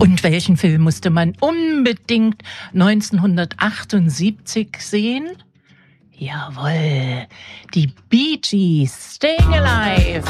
Und welchen Film musste man unbedingt 1978 sehen? Jawohl, die Bee Gees, Staying Alive.